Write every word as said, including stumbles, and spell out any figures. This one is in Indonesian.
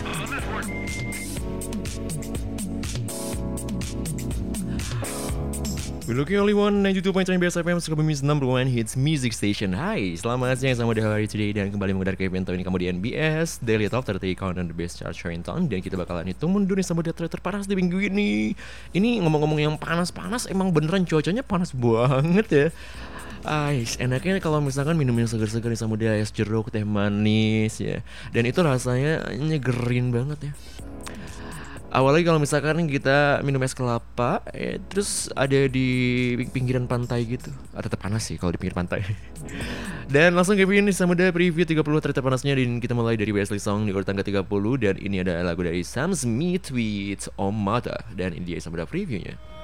We're looking only one ninety-two point nine B S F M, Sukabumi's number one hits music station. Hai, selamat siang, selamat hari today, dan kembali mengudara ke event tahun ini kamu di N B S Daily Top tiga puluh Countdown the Best Chart Show in Town. Dan kita bakalan hitung mundurin sama data terpanas di minggu ini. Ini ngomong-ngomong yang panas-panas, emang beneran cuacanya panas banget ya. Ais, enaknya kalau misalkan minum yang segar-segar nih sama dia, es jeruk, teh manis ya. Dan itu rasanya nyegerin banget ya. Awalnya kalau misalkan kita minum es kelapa, eh, terus ada di pinggiran pantai gitu. Ah, tetap panas sih kalau di pinggir pantai. Dan langsung ke ini sama ada preview tiga puluh ternyata panasnya. Dan kita mulai dari Wesley Song di urutan ke tiga puluh. Dan ini ada lagu dari Sam Smith with Oh Mother. Dan ini dia sama ada previewnya.